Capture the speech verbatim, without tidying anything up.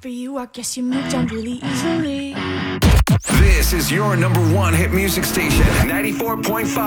for you, I guess you moved on really easily. This is your number one hit music station, ninety-four point five